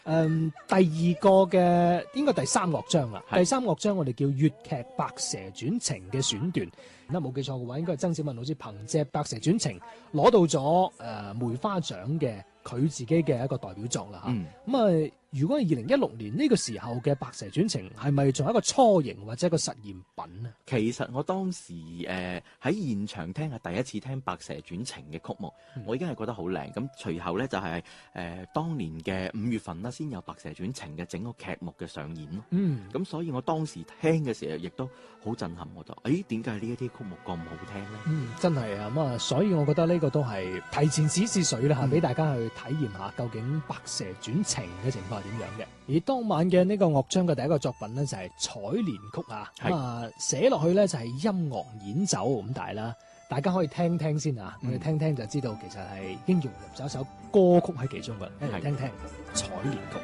第二個嘅應該第三樂章啦。第三樂章我哋叫粵劇《白蛇傳情》嘅選段。咁冇記錯嘅話，應該係曾小文老師憑借《白蛇傳情》攞到咗梅花獎嘅佢自己嘅一個代表作啦嚇。咁如果係2016年呢個時候嘅《白蛇傳情》，係咪仲係一個雛形或者一個實驗品啊？ 其實我當時喺現場聽係第一次聽《白蛇傳情》嘅曲目，我已經係覺得好靚。咁隨後咧就係當年嘅5月份啦，先有《白蛇傳情》嘅整個劇目嘅上演咯。咁所以我當時聽嘅時候亦都好震撼，我就點解呢一啲曲目咁好聽咧？ 真係啊！咁所以我覺得呢個都係提前試水啦嚇，俾大家去體驗下究竟《白蛇傳情》嘅情況係點樣嘅。而當晚嘅呢個樂章嘅第一個作品咧就係采蓮曲啊，寫落去咧就係音樂演奏咁大啦，大家可以聽聽先啊，我哋聽聽就知道其實係已經融入咗一首歌曲喺其中嘅，一齊聽聽采蓮曲。